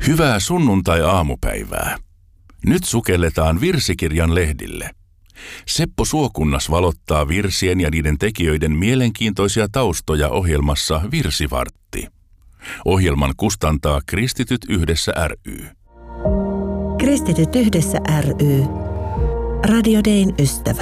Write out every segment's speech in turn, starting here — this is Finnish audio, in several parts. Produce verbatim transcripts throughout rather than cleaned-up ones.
Hyvää sunnuntai-aamupäivää. Nyt sukelletaan virsikirjan lehdille. Seppo Suokunnas valottaa virsien ja niiden tekijöiden mielenkiintoisia taustoja ohjelmassa Virsivartti. Ohjelman kustantaa Kristityt yhdessä ry. Kristityt yhdessä ry. Radio Dayn ystävä.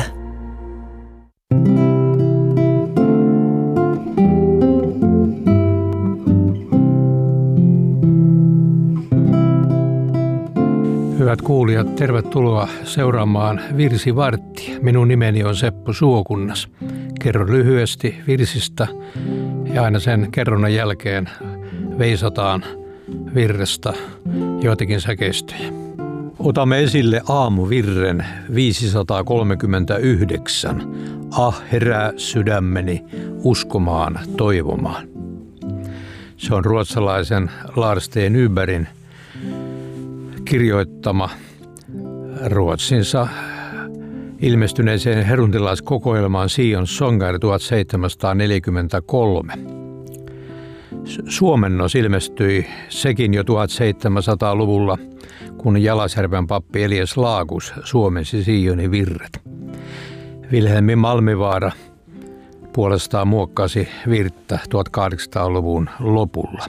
Hyvät kuulijat, tervetuloa seuraamaan Virsivarttia. Minun nimeni on Seppo Suokunnas. Kerron lyhyesti virsistä ja aina sen kerronnan jälkeen veisataan virrestä joitakin säkeistöjä. Otamme esille aamuvirren viisisataakolmekymmentäyhdeksän. Ah, herää sydämeni uskomaan, toivomaan. Se on ruotsalaisen Lars T. Nybergin kirjoittama Ruotsinsa ilmestyneeseen helluntailaiskokoelmaan Sion Sånger tuhatseitsemänsataaneljäkymmentäkolme. Suomennos ilmestyi sekin jo tuhatseitsemänsataaluvulla, kun Jalasjärven pappi Elias Laakus suomensi Sionin virret. Vilhelmi Malmivaara puolestaan muokkasi virttä tuhatkahdeksansataaluvun lopulla.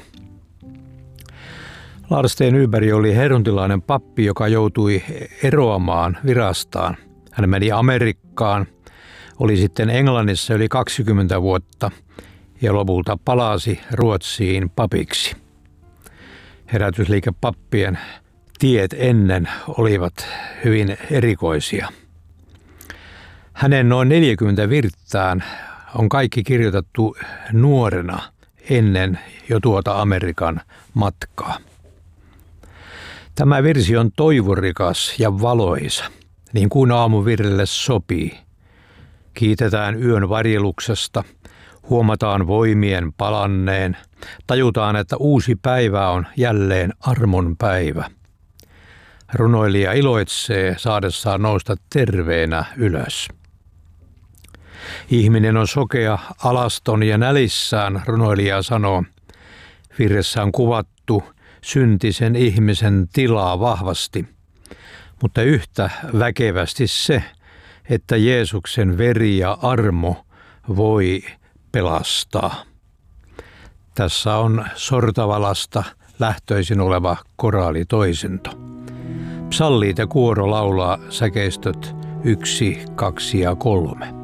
Lars T. Nyberg oli helluntilainen pappi, joka joutui eroamaan virastaan. Hän meni Amerikkaan, oli sitten Englannissa yli kaksikymmentä vuotta ja lopulta palasi Ruotsiin papiksi. Herätysliikepappien tiet ennen olivat hyvin erikoisia. Hänen noin neljäkymmentä virttään on kaikki kirjoitettu nuorena ennen jo tuota Amerikan matkaa. Tämä virsi on toivorikas ja valoisa, niin kuin aamuvirrelle sopii. Kiitetään yön varjeluksesta, huomataan voimien palanneen, tajutaan, että uusi päivä on jälleen armon päivä. Runoilija iloitsee saadessaan nousta terveenä ylös. Ihminen on sokea, alaston ja nälissään, runoilija sanoo. Virressä on kuvattu syntisen ihmisen tilaa vahvasti, mutta yhtä väkevästi se, että Jeesuksen veri ja armo voi pelastaa. Tässä on Sortavalasta lähtöisin oleva koraalitoisinto. Psallit ja kuoro laulaa säkeistöt yksi, kaksi ja kolme.